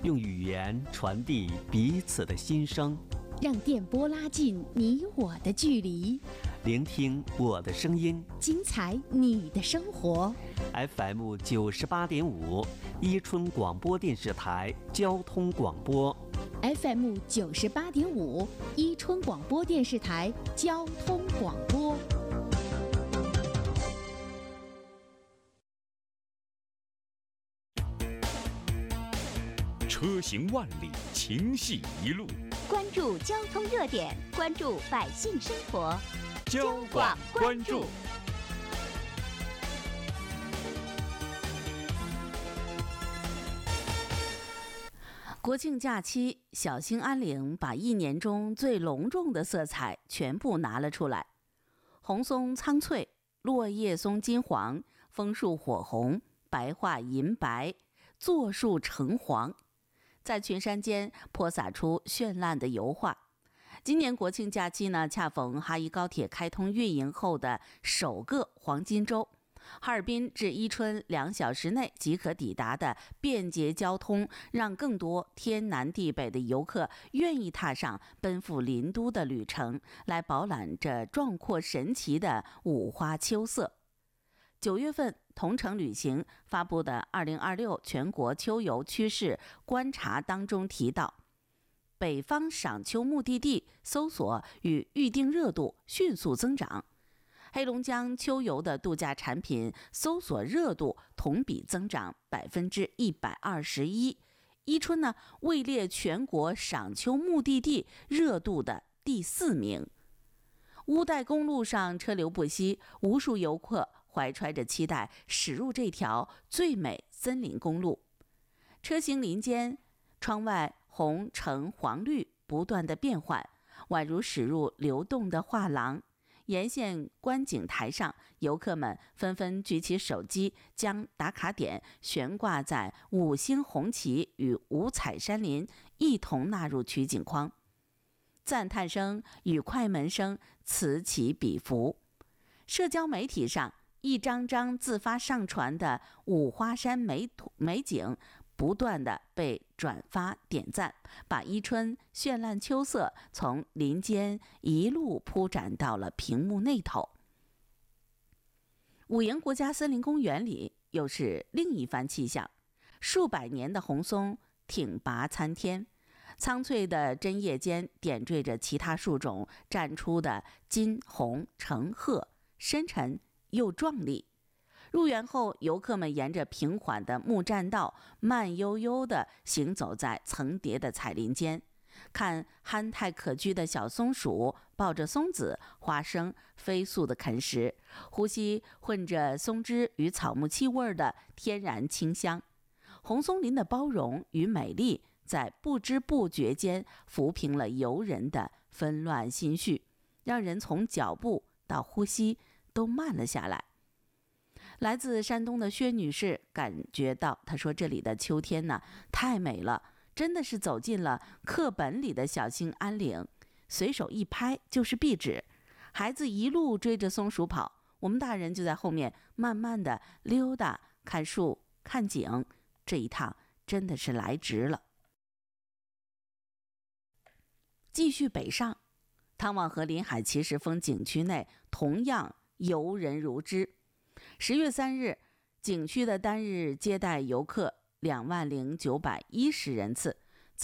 用语言传递彼此的心声， 让电波拉近你我的距离， 聆听我的声音， 精彩你的生活。 FM 98.5，伊春广播电视台交通广播。 FM 98.5，伊春广播电视台交通广播。 车行万里，情系一路。 关注交通热点，关注百姓生活。 交广关注。 国庆假期，小兴安岭把一年中最隆重的色彩全部拿了出来：红松苍翠，落叶松金黄，枫树火红，白桦银白，座树橙黄，在群山间泼洒出绚烂的油画。今年国庆假期呢，恰逢哈伊高铁开通运营后的首个黄金周。哈尔滨至伊春2小时内即可抵达的便捷交通，让更多天南地北的游客愿意踏上奔赴林都的旅程，来饱览这壮阔神奇的五花秋色。9月份，同程旅行发布的2026全国秋游趋势观察当中提到，北方赏秋目的地搜索与预订热度迅速增长。黑龙江秋游的度假产品搜索热度同比增长121%，伊春呢位列全国赏秋目的地热度的第4名。乌代公路上车流不息，无数游客怀揣着期待驶入这条最美森林公路。车行林间，窗外红橙黄绿不断的变换，宛如驶入流动的画廊。沿线观景台上，游客们纷纷举起手机，将打卡点悬挂在5星红旗与五彩山林一同纳入取景框。赞叹声与快门声此起彼伏。社交媒体上，一张张自发上传的五花山美景不断的被转发点赞，把伊春绚烂秋色从林间一路铺展到了屏幕那头。五营国家森林公园里又是另一番气象，数百年的红松挺拔参天，苍翠的针叶间点缀着其他树种绽出的金红橙褐，深沉又壮丽。入园后，游客们沿着平缓的木栈道慢悠悠地行走在层叠的彩林间，看憨态可掬的小松鼠抱着松子花生飞速地啃食，呼吸混着松枝与草木气味的天然清香。红松林的包容与美丽在不知不觉间抚平了游人的纷乱心绪，让人从脚步到呼吸都慢了下来。来自山东的薛女士感觉到，她说这里的秋天呢太美了，真的是走进了课本里的小兴安岭，随手一拍就是壁纸。孩子一路追着松鼠跑，我们大人就在后面慢慢的溜达，看树看景，这一趟真的是来值了。继续北上，汤旺河临海奇石峰景区内同样游人如织。10月3日，景区的单日接待游客20910人次，